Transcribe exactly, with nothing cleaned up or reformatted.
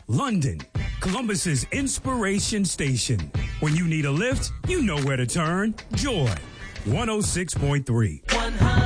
London, Columbus's inspiration station. When you need a lift, you know where to turn. Joy, one oh six point three.